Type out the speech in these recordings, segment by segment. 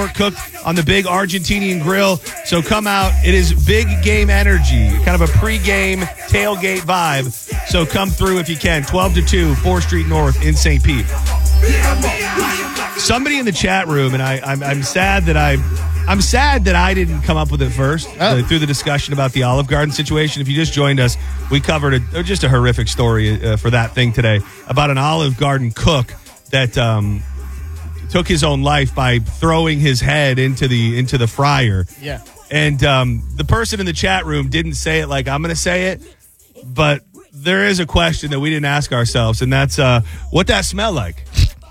cooked on the big Argentinian grill. So come out. It is big game energy, kind of a pregame tailgate vibe. So come through if you can. 12 to 2, 4th Street North in St. Pete. Somebody in the chat room, and I'm sad that I'm sad that I didn't come up with it first through the discussion about the Olive Garden situation. If you just joined us, we covered just a horrific story for that thing today about an Olive Garden cook that took his own life by throwing his head into the fryer. Yeah. And the person in the chat room didn't say it like I'm going to say it, but there is a question that we didn't ask ourselves, and that's what that smell like.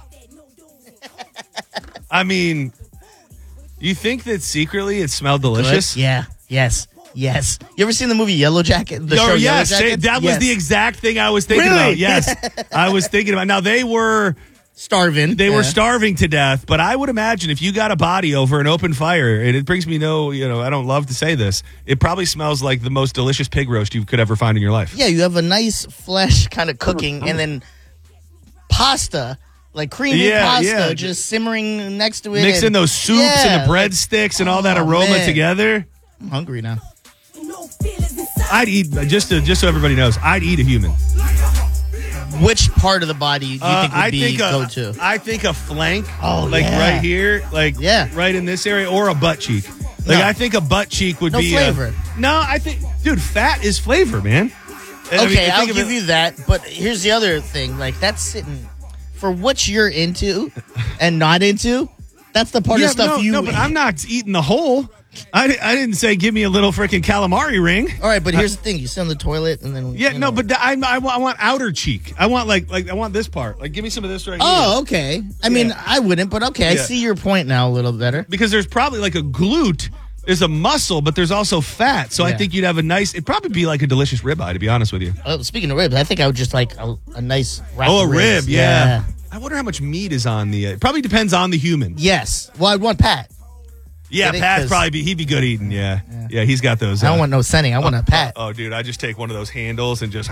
I mean, you think that secretly it smelled delicious? Good? Yeah. Yes. You ever seen the movie Yellow Jacket? Yes. Yellow Jacket? That was the exact thing I was thinking about. Yes. I was thinking about. Now, they were starving. They were starving to death, but I would imagine if you got a body over an open fire, and it brings me I don't love to say this, it probably smells like the most delicious pig roast you could ever find in your life. Yeah, you have a nice flesh kind of cooking, and then pasta, like creamy pasta, just simmering next to it. Mixing those soups and the breadsticks and all that aroma together. I'm hungry now. I'd eat, just so everybody knows, I'd eat a human. Which part of the body do you think would be go-to? I think a flank, right here, right in this area, or a butt cheek. I think a butt cheek would be flavor. I think, dude, fat is flavor, man. I'll give you that, but here's the other thing. That's sitting for what you're into and not into. That's the part of stuff you. No, but I'm not eating the whole. I didn't say give me a little freaking calamari ring. All right, but here's the thing: you sit on the toilet and then but I want outer cheek. I want I want this part. Give me some of this right here. Oh, okay. I mean, I wouldn't, but okay. I see your point now a little better. Because there's probably a glute. There's a muscle, but there's also fat. So I think you'd have it'd probably be like a delicious ribeye, to be honest with you. Oh, speaking of ribs, I think I would just like a nice wrap. Oh, a rib, yeah. I wonder how much meat is on the. It probably depends on the human. Yes. Well, I'd want Pat. Yeah, Pat's he'd be good eating. Yeah, he's got those. I don't want no Senning. I want a Pat. Oh, dude, I just take one of those handles and just.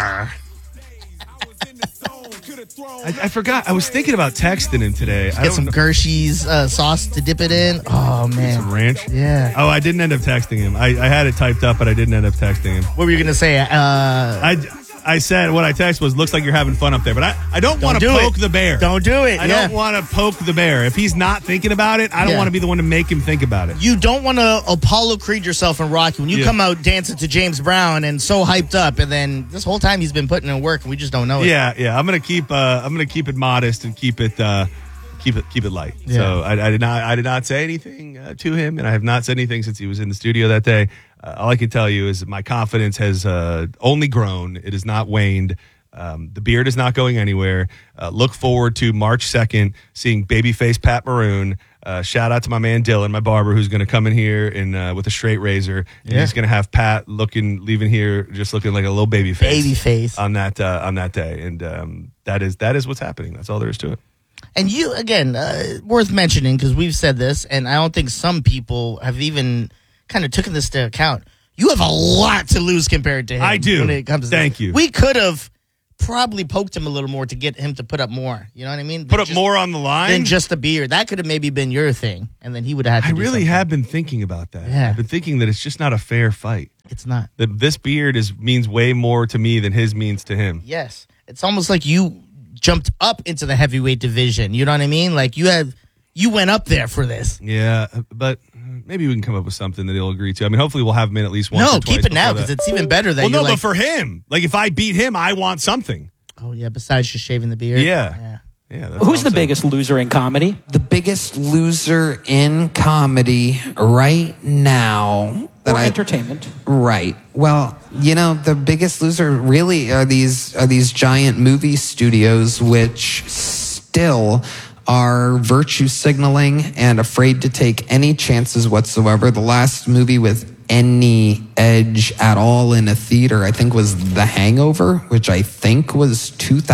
I forgot. I was thinking about texting him today. Get some Gershie's sauce to dip it in. Oh, man. Some ranch? Yeah. Oh, I didn't end up texting him. I had it typed up, but I didn't end up texting him. What were you going to say? I said what I texted was, looks like you're having fun up there. But I don't want to poke the bear. Don't do it. I don't want to poke the bear. If he's not thinking about it, I don't want to be the one to make him think about it. You don't want to Apollo Creed yourself in Rocky when you come out dancing to James Brown and so hyped up, and then this whole time he's been putting in work and we just don't know it. Yeah. I'm gonna keep it modest and keep it light. Yeah. So I did not say anything to him, and I have not said anything since he was in the studio that day. All I can tell you is my confidence has only grown. It has not waned. The beard is not going anywhere. Look forward to March 2nd, seeing babyface Pat Maroon. Shout out to my man Dylan, my barber, who's going to come in here and with a straight razor. And he's going to have Pat leaving here just looking like a little babyface on that day. And that is what's happening. That's all there is to it. And you, again, worth mentioning, because we've said this, and I don't think some people have even kind of taken this to account. You have a lot to lose compared to him. I do. When it comes to Thank you. We could have probably poked him a little more to get him to put up more. You know what I mean? Put up more on the line? Than just the beard. That could have maybe been your thing, and then he would have had to do something. have been thinking about that. Yeah. I've been thinking that it's just not a fair fight. It's not. This beard means way more to me than his means to him. Yes. It's almost like you jumped up into the heavyweight division. You know what I mean? Like you went up there for this. Yeah, but maybe we can come up with something that he'll agree to. I mean, hopefully we'll have him in at least once or twice. No, keep it now, because it's even better that but for him. Like, if I beat him, I want something. Oh, yeah, besides just shaving the beard? Yeah. Who's the biggest loser in comedy? The biggest loser in comedy right now. Entertainment. Right. Well, the biggest loser really are these giant movie studios, which still are virtue signaling and afraid to take any chances whatsoever. The last movie with any edge at all in a theater, I think, was The Hangover, which I think was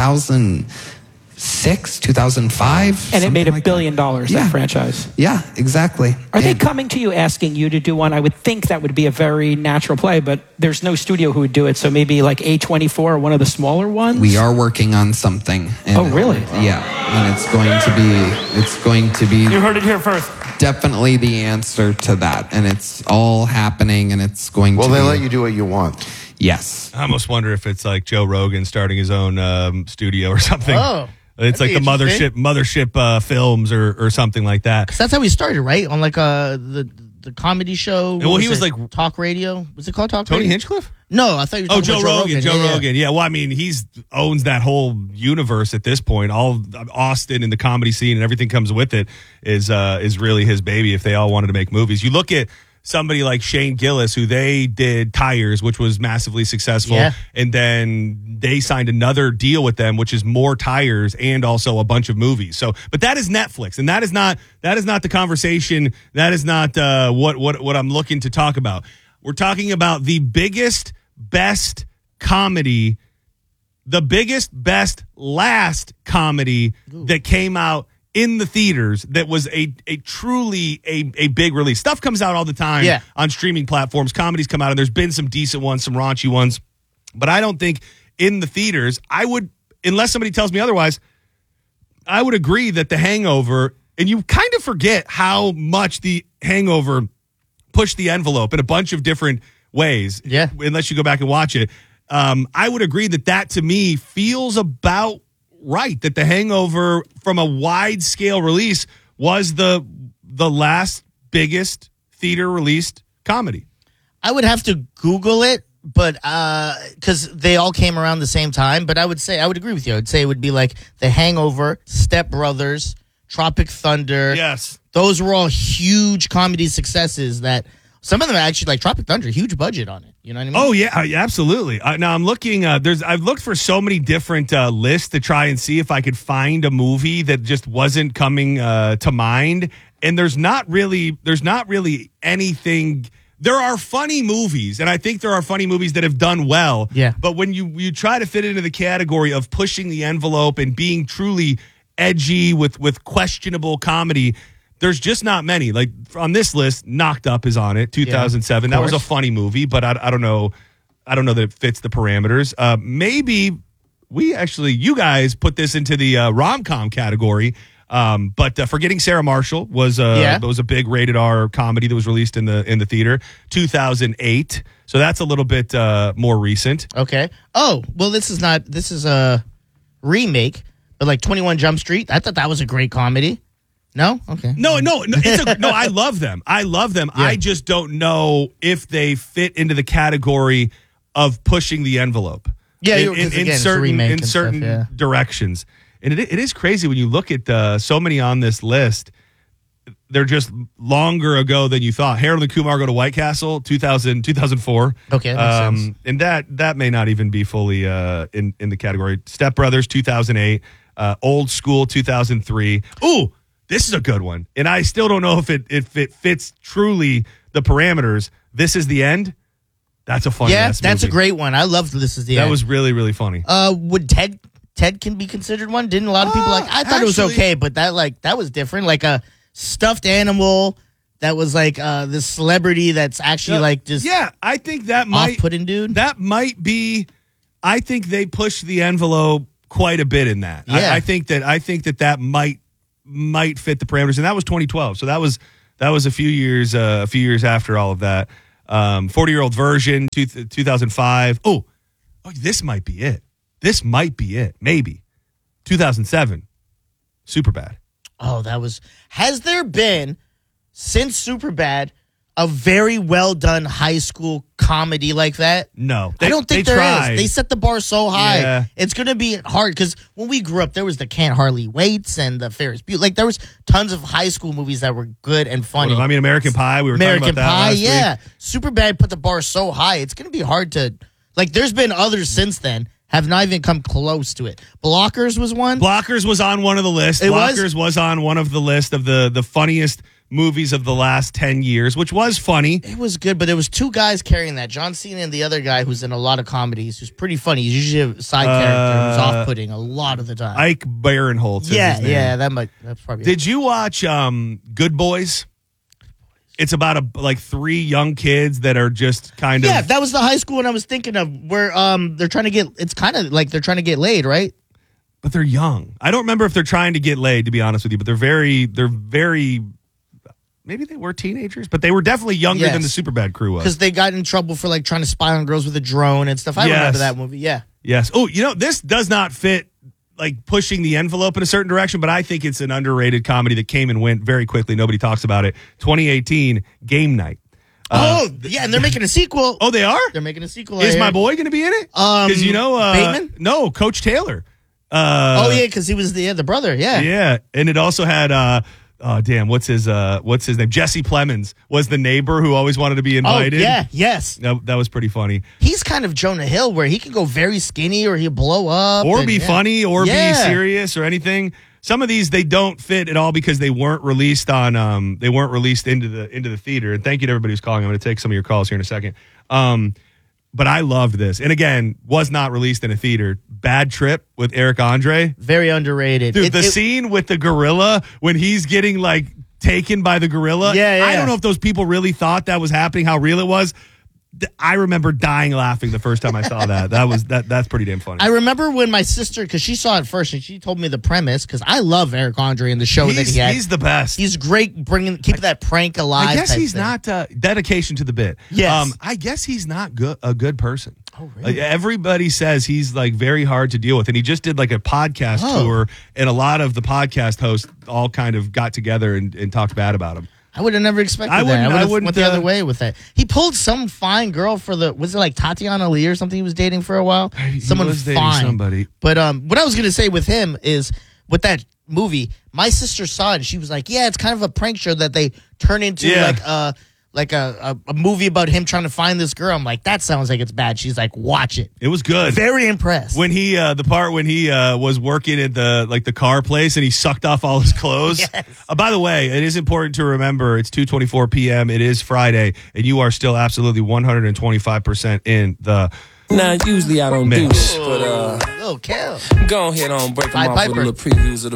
2006, 2005. And it made $1 billion, that franchise. Yeah, exactly. Are they coming to you asking you to do one? I would think that would be a very natural play, but there's no studio who would do it. So maybe like A24 or one of the smaller ones? We are working on something. Oh, really? Yeah. And it's going to be. You heard it here first. definitely the answer to that, and it's all happening, and it's going Well, to they be, let you do what you want. yes. I almost wonder if it's like Joe Rogan starting his own studio or something. Oh, It's like the that'd be interesting. mothership films or something like that. 'Cause that's how we started, right? On like the comedy show. Well, What he was it? like- talk radio. Was it called talk Tony radio? Hinchcliffe? No, I thought you were Oh, talking Joe about Rogan. Joe Yeah, yeah. Rogan. Yeah. Well, I mean, he's owns that whole universe at this point. All Austin and the comedy scene and everything comes with it is really his baby. If they all wanted to make movies, you look at somebody like Shane Gillis, who they did Tires, which was massively successful, Yeah. and then they signed another deal with them, which is more Tires and also a bunch of movies. So, but that is Netflix, and that is not the conversation. That is not what I'm looking to talk about. We're talking about the biggest, best comedy, the biggest, best last comedy that came out in the theaters that was a truly a big release. Stuff comes out all the time Yeah. on streaming platforms. Comedies come out, and there's been some decent ones, some raunchy ones. But I don't think in the theaters, I would, unless somebody tells me otherwise, I would agree that The Hangover, and you kind of forget how much The Hangover pushed the envelope in a bunch of different ways. Yeah. Unless you go back and watch it. I would agree that to me feels about right, that The Hangover from a wide scale release was the last biggest theater released comedy. I would have to Google it, but because they all came around the same time. But I would agree with you. I would say it would be like The Hangover, Step Brothers, Tropic Thunder. Yes. Those were all huge comedy successes that some of them are actually like Tropic Thunder, huge budget on it. You know what I mean? Oh yeah, absolutely. Now I'm looking. I've looked for so many different lists to try and see if I could find a movie that just wasn't coming to mind. And there's not really anything. There are funny movies, and I think there are funny movies that have done well. Yeah. But when you try to fit it into the category of pushing the envelope and being truly edgy with questionable comedy, there's just not many. Like on this list, Knocked Up is on it, 2007. Yeah, that was a course. funny movie, but I don't know. I don't know that it fits the parameters. Maybe you guys put this into the rom-com category. But Forgetting Sarah Marshall was a big rated R comedy that was released in the theater, 2008. So that's a little bit more recent. Okay. Oh, well, this is a remake, but like 21 Jump Street. I thought that was a great comedy. No? Okay. No. I love them. I just don't know if they fit into the category of pushing the envelope. Yeah, in it's a remake and certain stuff, yeah. directions. And it is crazy when you look at so many on this list. They're just longer ago than you thought. Harold and Kumar Go to White Castle, 2004. Okay, that makes sense. And that may not even be fully in the category. Step Brothers, 2008. Old School, 2003. Ooh, this is a good one. And I still don't know if it fits truly the parameters. This Is the End. That's a funny Yeah, that's movie. a great one. I loved This Is the End. That was really, really funny. Would Ted can be considered one? Didn't a lot of people like? I thought it was actually- okay, but that was different. Like a stuffed animal that was like this celebrity that's actually like just I think that might off-putting dude. That might be. I think they pushed the envelope quite a bit in that. Yeah. I think that might fit the parameters, and that was 2012. So that was a few years after all of that. 40-year-old version, 2005. Oh, this might be it. This might be it. Maybe 2007. Superbad. Oh, that was. Has there been since Superbad a very well done high school comedy like that? No, I don't think there tried. is. They set the bar so high. Yeah. It's going to be hard because when we grew up, there was the Can't Hardly Waits and the Ferris Bueller. Like there was tons of high school movies that were good and funny. I mean, American Pie. We were American talking about that Pie, last yeah. week. Superbad put the bar so high. It's going to be hard to like. There's been others since then have not even come close to it. Blockers was one. Blockers was on one of the lists. Blockers was on one of the list of the funniest movies of the last 10 years, which was funny. It was good, but there was two guys carrying that. John Cena and the other guy who's in a lot of comedies, who's pretty funny. He's usually a side character who's off-putting a lot of the time. Ike Barinholtz. yeah, is his name. yeah, that's probably Did you watch Good Boys? It's about like three young kids that are just kind Yeah, of. that was the high school one I was thinking of where they're trying to get, it's kind of like they're trying to get laid, right? But they're young. I don't remember if they're trying to get laid, to be honest with you. But they're very maybe they were teenagers, but they were definitely younger Yes. than the Superbad crew was. Because they got in trouble for like trying to spy on girls with a drone and stuff. I Yes. remember that movie. Yeah. Yes. Oh, this does not fit like pushing the envelope in a certain direction, but I think it's an underrated comedy that came and went very quickly. Nobody talks about it. 2018 Game Night. Yeah, and they're making a sequel. Oh, they are? They're making a sequel. Is I my heard. boy going to be in it? Bateman? No, Coach Taylor. Oh yeah, because he was the brother. Yeah. Yeah, and it also had what's his name? Jesse Plemons was the neighbor who always wanted to be invited. Oh yeah, yes. That was pretty funny. He's kind of Jonah Hill, where he can go very skinny, or he'll blow up, Or and, be yeah. funny, or Yeah. be serious, or anything. Some of these they don't fit at all because they weren't released on they weren't released into the theater. And thank you to everybody who's calling. I'm going to take some of your calls here in a second. But I loved this, and again, was not released in a theater. Bad Trip with Eric Andre. Very underrated. Dude, the scene with the gorilla when he's getting like taken by the gorilla. Yeah. I don't know if those people really thought that was happening, how real it was. I remember dying laughing the first time I saw that. That's pretty damn funny. I remember when my sister, because she saw it first, and she told me the premise, because I love Eric Andre and the show that he had. He's the best. He's great keeping that prank alive. I guess type he's thing. not dedication to the bit. Yes. I guess he's not a good person. Oh, really? Like, everybody says he's like very hard to deal with, and he just did like a podcast tour, and a lot of the podcast hosts all kind of got together and talked bad about him. I would have never expected that. I I wouldn't, went the other way with that. He pulled some fine girl was it like Tatiana Lee or something he was dating for a while? Someone was dating fine. somebody. But what I was going to say with him is, with that movie, my sister saw it and she was like, yeah, it's kind of a prank show that they turn into like a movie about him trying to find this girl. I'm like, that sounds like it's bad. She's like, watch it. It was good. Very impressed. When he the part when he was working at the car place and he sucked off all his clothes. Yes. By the way, it is important to remember it's 2:24 p.m. It is Friday, and you are still absolutely 125% in the Now, usually I don't do mix. this, but Oh, Kel. go ahead on break them Pied off with a Piper. little previews of the